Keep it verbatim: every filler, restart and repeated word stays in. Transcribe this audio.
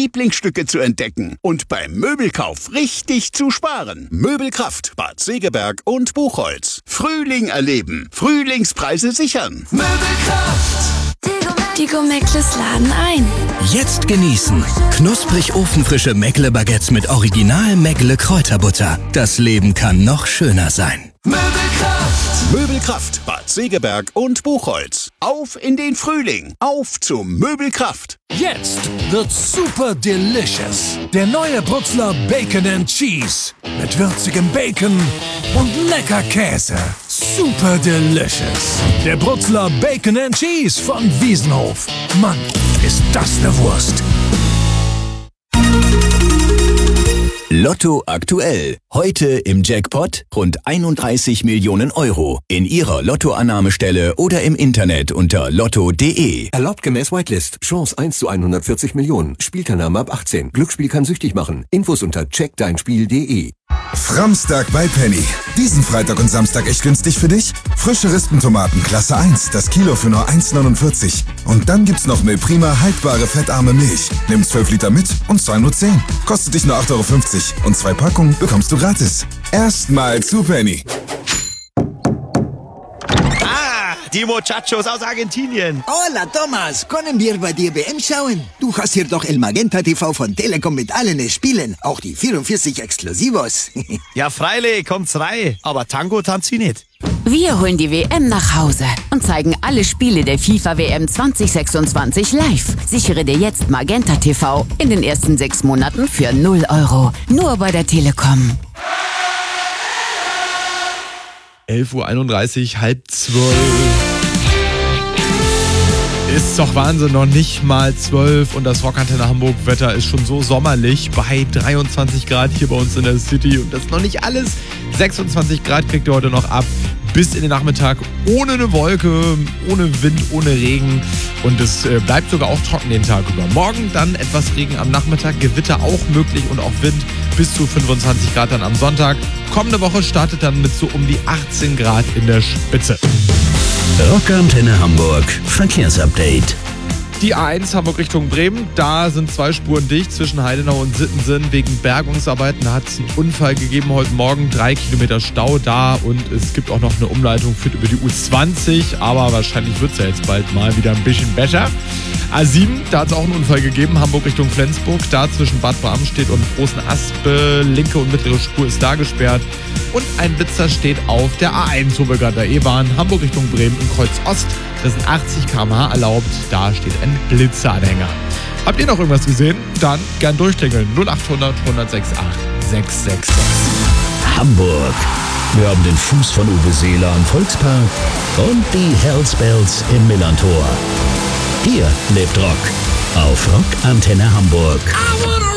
Lieblingsstücke zu entdecken und beim Möbelkauf richtig zu sparen. Möbelkraft, Bad Segeberg und Buchholz. Frühling erleben, Frühlingspreise sichern. Möbelkraft! Die Gourmet-Meckles laden ein. Jetzt genießen. Knusprig ofenfrische Meckle-Baguettes mit Original Meckle-Kräuterbutter. Das Leben kann noch schöner sein. Möbelkraft! Möbelkraft, Bad Segeberg und Buchholz. Auf in den Frühling. Auf zum Möbelkraft. Jetzt wird super delicious. Der neue Brutzler Bacon and Cheese. Mit würzigem Bacon und lecker Käse. Super delicious. Der Brutzler Bacon and Cheese von Wiesenhof. Mann, ist das eine Wurst. Lotto aktuell. Heute im Jackpot rund einunddreißig Millionen Euro. In Ihrer Lottoannahmestelle oder im Internet unter lotto punkt de. Erlaubt gemäß Whitelist. Chance eins zu hundertvierzig Millionen. Spielteilnahme ab achtzehn. Glücksspiel kann süchtig machen. Infos unter check dein spiel punkt de. Framstag bei Penny. Diesen Freitag und Samstag echt günstig für dich? Frische Rispentomaten Klasse eins, das Kilo für nur eins neunundvierzig. Und dann gibt's noch Milprima haltbare fettarme Milch. Nimm zwölf Liter mit und zahl nur zehn. Kostet dich nur acht Euro fünfzig und zwei Packungen bekommst du gratis. Erstmal zu Penny. Die Muchachos aus Argentinien. Hola, Thomas. Können wir bei dir W M schauen? Du hast hier doch El Magenta T V von Telekom mit allen Spielen. Auch die vierundvierzig Exklusivos. Ja, freilich, kommt's rein. Aber Tango tanzt sie nicht. Wir holen die W M nach Hause und zeigen alle Spiele der FIFA W M zwanzig sechsundzwanzig live. Sichere dir jetzt Magenta T V in den ersten sechs Monaten für null Euro. Nur bei der Telekom. elf Uhr einunddreißig, halb zwölf. Ist doch Wahnsinn, noch nicht mal zwölf und das Rockantenne Hamburg Wetter ist schon so sommerlich bei dreiundzwanzig Grad hier bei uns in der City und das ist noch nicht alles. sechsundzwanzig Grad kriegt ihr heute noch ab bis in den Nachmittag ohne eine Wolke, ohne Wind, ohne Regen und es bleibt sogar auch trocken den Tag über. Morgen dann etwas Regen am Nachmittag, Gewitter auch möglich und auch Wind bis zu fünfundzwanzig Grad dann am Sonntag. Kommende Woche startet dann mit so um die achtzehn Grad in der Spitze. Rockantenne Hamburg Verkehrsupdate. Die A eins Hamburg Richtung Bremen, da sind zwei Spuren dicht zwischen Heidenau und Sittensen wegen Bergungsarbeiten. Da hat es einen Unfall gegeben heute Morgen, drei Kilometer Stau da und es gibt auch noch eine Umleitung, führt über die U zwanzig, aber wahrscheinlich wird es ja jetzt bald mal wieder ein bisschen besser. A sieben, da hat es auch einen Unfall gegeben, Hamburg Richtung Flensburg, da zwischen Bad Bramstedt und Großen Aspe, linke und mittlere Spur ist da gesperrt und ein Blitzer steht auf der A eins, wo wir gerade der E-Bahn, Hamburg Richtung Bremen im Kreuz Ost. Das sind achtzig Kilometer pro Stunde erlaubt, da steht ein Blitzeranhänger. Habt ihr noch irgendwas gesehen? Dann gern durchklingeln. null acht hundert, hundertsechs acht sechs sechs sechs. Hamburg. Wir haben den Fuß von Uwe Seeler am Volkspark und die Hells Bells im Millantor. Hier lebt Rock auf Rockantenne Hamburg.